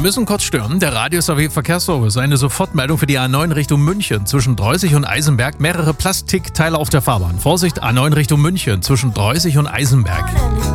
müssen kurz stören. Der Radius AW Verkehrsservice. Eine Sofortmeldung für die A9 Richtung München. Zwischen Dreusig und Eisenberg mehrere Plastikteile auf der Fahrbahn. Vorsicht, A9 Richtung München. Zwischen Dreusig und Eisenberg.